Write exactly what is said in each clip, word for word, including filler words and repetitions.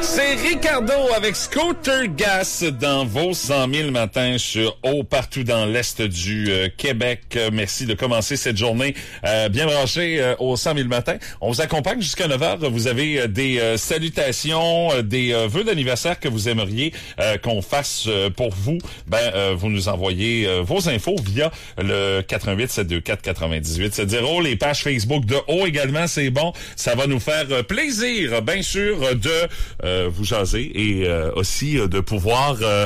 C'est Ricardo avec Scooter Gas dans vos cent mille matins sur haut partout dans l'Est du euh, Québec. Euh, merci de commencer cette journée euh, bien branchée euh, aux cent mille matins. On vous accompagne jusqu'à neuf heures. Vous avez euh, des euh, salutations, euh, des euh, vœux d'anniversaire que vous aimeriez euh, qu'on fasse euh, pour vous. Ben, euh, vous nous envoyez euh, vos infos via le quatre un huit, sept deux quatre, neuf huit sept zéro. Les pages Facebook de haut également, c'est bon. Ça va nous faire euh, plaisir, bien sûr, de euh, vous jaser et euh, aussi euh, de pouvoir euh,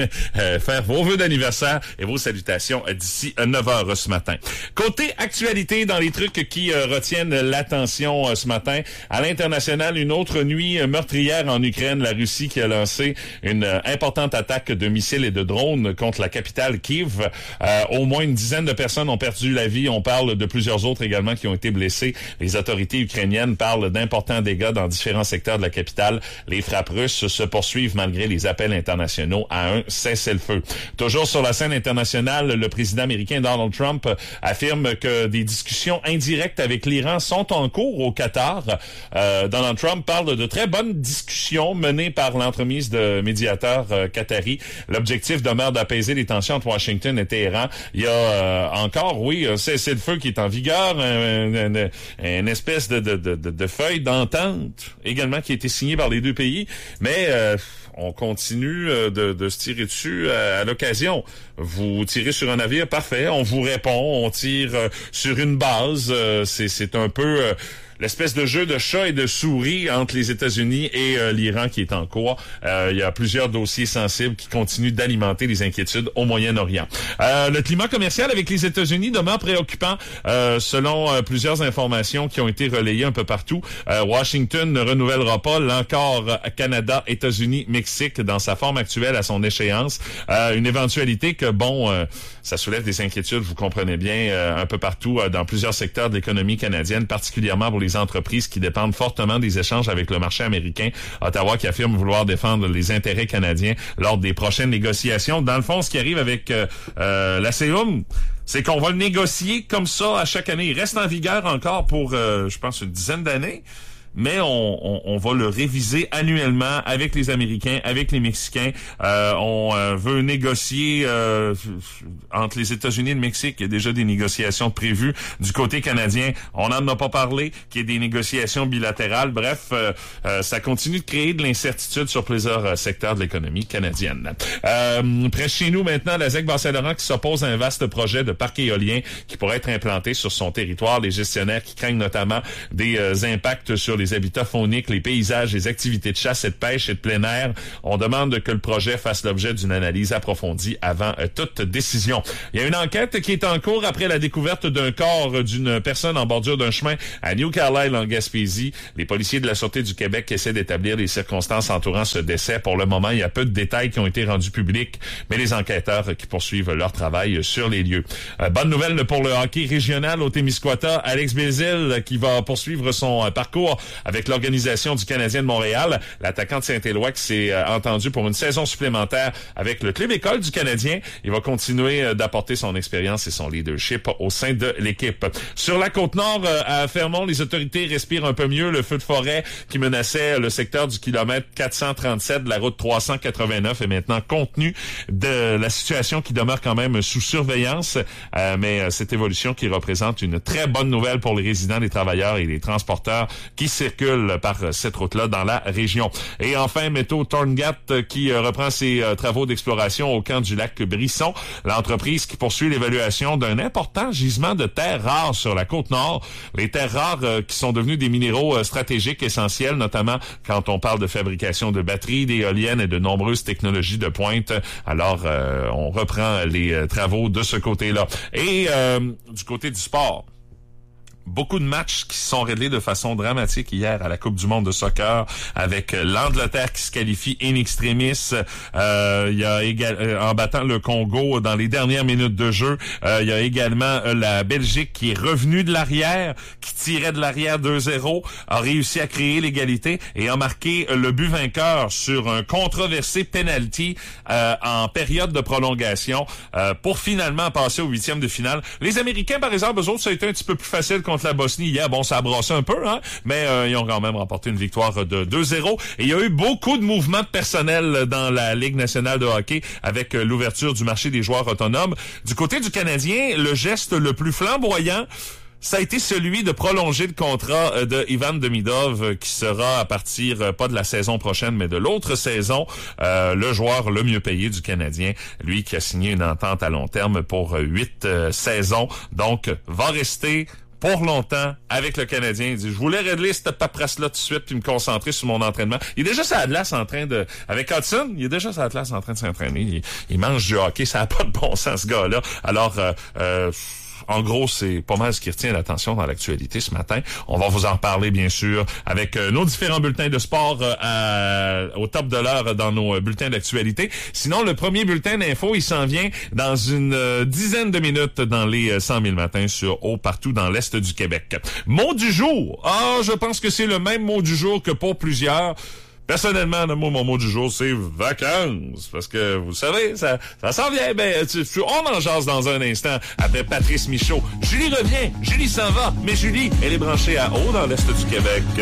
faire vos vœux d'anniversaire et vos salutations d'ici neuf heures ce matin. Côté actualité, dans les trucs qui euh, retiennent l'attention euh, ce matin, à l'international, une autre nuit meurtrière en Ukraine, la Russie qui a lancé une euh, importante attaque de missiles et de drones contre la capitale Kiev. Euh, au moins une dizaine de personnes ont perdu la vie. On parle de plusieurs autres également qui ont été blessés. Les autorités ukrainiennes parlent d'importants dégâts dans différents secteurs de la capitale. Les frappes russes se poursuivent malgré les appels internationaux à un cessez-le-feu. Toujours sur la scène internationale, le président américain Donald Trump affirme que des discussions indirectes avec l'Iran sont en cours au Qatar. Euh, Donald Trump parle de très bonnes discussions menées par l'entremise de médiateurs euh, qataris. L'objectif demeure d'apaiser les tensions entre Washington et Téhéran. Il y a euh, encore, oui, un cessez-le-feu qui est en vigueur, une un, un, un espèce de, de, de, de feuille d'entente également qui a été signée par les deux pays, mais euh, on continue euh, de, de se tirer dessus à, à l'occasion. Vous tirez sur un navire, parfait, on vous répond, on tire euh, sur une base, euh, c'est, c'est un peu... Euh, l'espèce de jeu de chat et de souris entre les États-Unis et euh, l'Iran qui est en cours. Euh, il y a plusieurs dossiers sensibles qui continuent d'alimenter les inquiétudes au Moyen-Orient. Euh, le climat commercial avec les États-Unis demeure préoccupant euh, selon euh, plusieurs informations qui ont été relayées un peu partout. Euh, Washington ne renouvellera pas l'encore Canada, États-Unis, Mexique dans sa forme actuelle à son échéance. Euh, une éventualité que, bon, euh, ça soulève des inquiétudes, vous comprenez bien, euh, un peu partout euh, dans plusieurs secteurs de l'économie canadienne, particulièrement pour les entreprises qui dépendent fortement des échanges avec le marché américain. Ottawa qui affirme vouloir défendre les intérêts canadiens lors des prochaines négociations. Dans le fond, ce qui arrive avec euh, euh, la C E U M, c'est qu'on va le négocier comme ça à chaque année. Il reste en vigueur encore pour, euh, je pense, une dizaine d'années. Mais on, on, on va le réviser annuellement avec les Américains, avec les Mexicains. Euh, on euh, veut négocier euh, entre les États-Unis et le Mexique. Il y a déjà des négociations prévues. Du côté canadien, on n'en a pas parlé, qu'il y ait des négociations bilatérales. Bref, euh, euh, ça continue de créer de l'incertitude sur plusieurs euh, secteurs de l'économie canadienne. Euh, près de chez nous maintenant, la Z E C Bas-Saint-Laurent qui s'oppose à un vaste projet de parc éolien qui pourrait être implanté sur son territoire. Les gestionnaires qui craignent notamment des euh, impacts sur les les habitats fauniques, les paysages, les activités de chasse et de pêche et de plein air. On demande que le projet fasse l'objet d'une analyse approfondie avant euh, toute décision. Il y a une enquête qui est en cours après la découverte d'un corps d'une personne en bordure d'un chemin à New Carlisle, en Gaspésie. Les policiers de la Sûreté du Québec essaient d'établir les circonstances entourant ce décès. Pour le moment, il y a peu de détails qui ont été rendus publics, mais les enquêteurs qui poursuivent leur travail sur les lieux. Euh, bonne nouvelle pour le hockey régional au Témiscouata. Alex Bézil qui va poursuivre son euh, parcours avec l'organisation du Canadien de Montréal. L'attaquant de Saint-Éloi qui s'est euh, entendu pour une saison supplémentaire avec le club école du Canadien. Il va continuer euh, d'apporter son expérience et son leadership au sein de l'équipe. Sur la Côte-Nord, euh, à Fermont, les autorités respirent un peu mieux le feu de forêt qui menaçait le secteur du kilomètre quatre cent trente-sept de la route trois cent quatre-vingt-neuf est maintenant contenu de la situation qui demeure quand même sous surveillance. Euh, mais euh, cette évolution qui représente une très bonne nouvelle pour les résidents, les travailleurs et les transporteurs qui circulent par cette route-là dans la région. Et enfin, Métaux Torngat qui reprend ses travaux d'exploration au camp du lac Brisson. L'entreprise qui poursuit l'évaluation d'un important gisement de terres rares sur la Côte-Nord. Les terres rares euh, qui sont devenues des minéraux euh, stratégiques essentiels, notamment quand on parle de fabrication de batteries, d'éoliennes et de nombreuses technologies de pointe. Alors, euh, on reprend les euh, travaux de ce côté-là. Et euh, du côté du sport, beaucoup de matchs qui sont réglés de façon dramatique hier à la Coupe du monde de soccer avec l'Angleterre qui se qualifie in extremis. Euh, il y a égal, euh, en battant le Congo dans les dernières minutes de jeu. Euh, il y a également euh, la Belgique qui est revenue de l'arrière, qui tirait de l'arrière deux zéro, a réussi à créer l'égalité et a marqué le but vainqueur sur un controversé penalty euh, en période de prolongation euh, pour finalement passer au huitième de finale. Les Américains, par exemple, eux autres, ça a été un petit peu plus facile contre contre la Bosnie hier. Bon, ça a brassé un peu, hein, mais euh, ils ont quand même remporté une victoire de deux zéro. Et il y a eu beaucoup de mouvements de personnel dans la Ligue nationale de hockey avec l'ouverture du marché des joueurs autonomes. Du côté du Canadien, le geste le plus flamboyant, ça a été celui de prolonger le contrat de Ivan Demidov, qui sera à partir, pas de la saison prochaine, mais de l'autre saison, euh, le joueur le mieux payé du Canadien. Lui qui a signé une entente à long terme pour huit euh, saisons. Donc, va rester pour longtemps avec le Canadien. Il dit, je voulais régler cette paperasse-là tout de suite puis me concentrer sur mon entraînement. Il est déjà sur la glace en train de... Avec Hudson, il est déjà sur la glace en train de s'entraîner. Il, il mange du hockey. Ça n'a pas de bon sens, ce gars-là. Alors... Euh, euh, En gros, c'est pas mal ce qui retient l'attention dans l'actualité ce matin. On va vous en reparler, bien sûr, avec euh, nos différents bulletins de sport euh, à, au top de l'heure dans nos euh, bulletins d'actualité. Sinon, le premier bulletin d'info, il s'en vient dans une euh, dizaine de minutes dans les euh, cent mille matins sur Haut partout dans l'Est du Québec. Mot du jour. Ah, je pense que c'est le même mot du jour que pour plusieurs. Personnellement, moi, mon mot du jour, c'est vacances. Parce que, vous savez, ça, ça s'en vient. Ben, tu, on en jase dans un instant après Patrice Michaud. Julie revient. Julie s'en va. Mais Julie, elle est branchée à Haut dans l'Est du Québec.